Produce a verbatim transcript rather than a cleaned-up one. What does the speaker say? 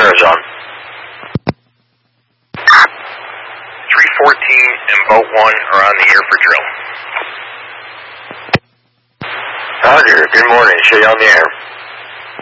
is on. three fourteen and Boat one are on the air for drill. Roger, good morning. Show you on the air.